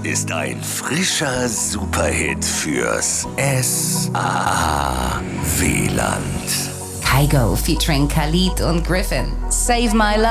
ist ein frischer Superhit fürs S-A-W-Land. Kygo featuring Khalid und Griffin. Save My Love.